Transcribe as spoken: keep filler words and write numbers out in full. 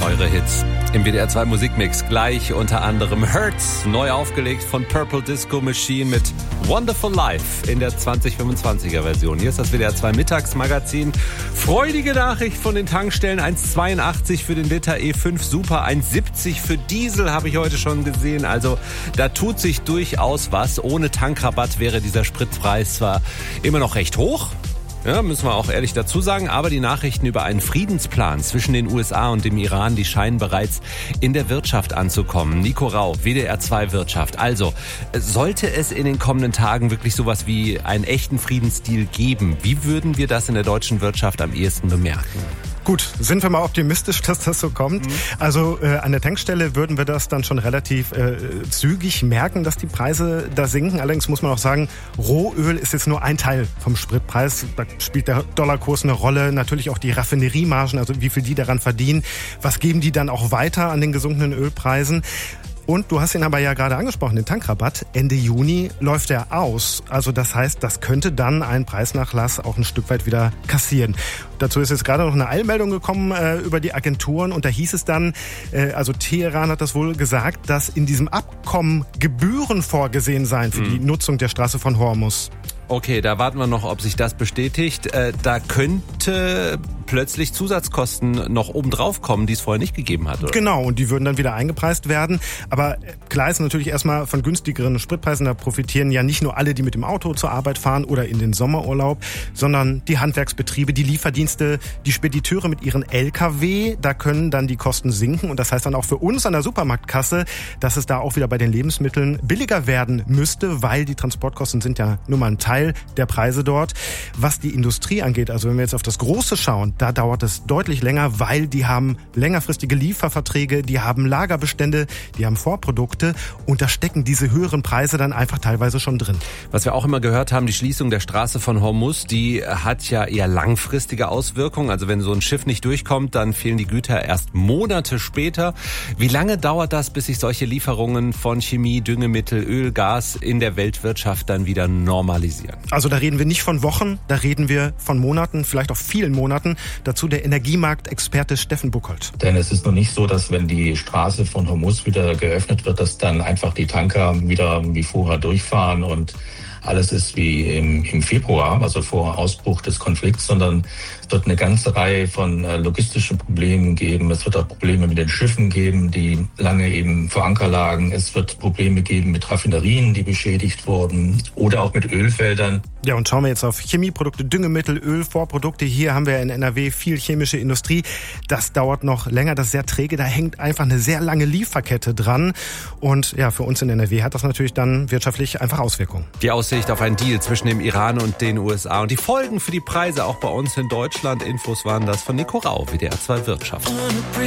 eure Hits im W D R zwei Musikmix. Gleich unter anderem Hurts, neu aufgelegt von Purple Disco Machine mit Wonderful Life in der zwanzig fünfundzwanziger Version. Hier ist das W D R zwei Mittagsmagazin. Freudige Nachricht von den Tankstellen. eins Komma zweiundachtzig für den Liter E fünf Super, eins Komma siebzig für Diesel habe ich heute schon gesehen. Also da tut sich durchaus was. Ohne Tankrabatt wäre dieser Spritpreis zwar immer noch recht hoch. Ja, müssen wir auch ehrlich dazu sagen, aber die Nachrichten über einen Friedensplan zwischen den U S A und dem Iran, die scheinen bereits in der Wirtschaft anzukommen. Nico Rau, W D R zwei Wirtschaft. Also, sollte es in den kommenden Tagen wirklich sowas wie einen echten Friedensdeal geben, wie würden wir das in der deutschen Wirtschaft am ehesten bemerken? Gut, sind wir mal optimistisch, dass das so kommt. Mhm. Also äh, an der Tankstelle würden wir das dann schon relativ äh, zügig merken, dass die Preise da sinken. Allerdings muss man auch sagen, Rohöl ist jetzt nur ein Teil vom Spritpreis. Da spielt der Dollarkurs eine Rolle. Natürlich auch die Raffineriemargen, also wie viel die daran verdienen. Was geben die dann auch weiter an den gesunkenen Ölpreisen? Und du hast ihn aber ja gerade angesprochen, den Tankrabatt. Ende Juni läuft er aus. Also das heißt, das könnte dann einen Preisnachlass auch ein Stück weit wieder kassieren. Dazu ist jetzt gerade noch eine Eilmeldung gekommen äh, über die Agenturen. Und da hieß es dann, äh, also Teheran hat das wohl gesagt, dass in diesem Abkommen Gebühren vorgesehen seien für mhm. die Nutzung der Straße von Hormuz. Okay, da warten wir noch, ob sich das bestätigt. Äh, da könnte plötzlich Zusatzkosten noch obendrauf kommen, die es vorher nicht gegeben hat, oder? Genau, und die würden dann wieder eingepreist werden. Aber klar ist natürlich erstmal von günstigeren Spritpreisen, da profitieren ja nicht nur alle, die mit dem Auto zur Arbeit fahren oder in den Sommerurlaub, sondern die Handwerksbetriebe, die Lieferdienste, die Spediteure mit ihren L K W, da können dann die Kosten sinken. Und das heißt dann auch für uns an der Supermarktkasse, dass es da auch wieder bei den Lebensmitteln billiger werden müsste, weil die Transportkosten sind ja nur mal ein Teil der Preise dort. Was die Industrie angeht, also wenn wir jetzt auf das Große schauen, da dauert es deutlich länger, weil die haben längerfristige Lieferverträge, die haben Lagerbestände, die haben Vorprodukte und da stecken diese höheren Preise dann einfach teilweise schon drin. Was wir auch immer gehört haben, die Schließung der Straße von Hormuz, die hat ja eher langfristige Auswirkungen. Also wenn so ein Schiff nicht durchkommt, dann fehlen die Güter erst Monate später. Wie lange dauert das, bis sich solche Lieferungen von Chemie, Düngemittel, Öl, Gas in der Weltwirtschaft dann wieder normalisieren? Also da reden wir nicht von Wochen, da reden wir von Monaten, vielleicht auch vielen Monaten. Dazu der Energiemarktexperte Steffen Buchholz. Denn es ist noch nicht so, dass wenn die Straße von Hormuz wieder geöffnet wird, dass dann einfach die Tanker wieder wie vorher durchfahren und alles ist wie im, im Februar, also vor Ausbruch des Konflikts, sondern es wird eine ganze Reihe von äh, logistischen Problemen geben. Es wird auch Probleme mit den Schiffen geben, die lange eben vor Anker lagen. Es wird Probleme geben mit Raffinerien, die beschädigt wurden oder auch mit Ölfeldern. Ja, und schauen wir jetzt auf Chemieprodukte, Düngemittel, Öl, Vorprodukte. Hier haben wir in N R W viel chemische Industrie. Das dauert noch länger, das ist sehr träge. Da hängt einfach eine sehr lange Lieferkette dran. Und ja, für uns in N R W hat das natürlich dann wirtschaftlich einfach Auswirkungen. Die Aussicht auf einen Deal zwischen dem Iran und den U S A und die Folgen für die Preise auch bei uns in Deutschland. Infos waren das von Nico Rau, W D R zwei Wirtschaft.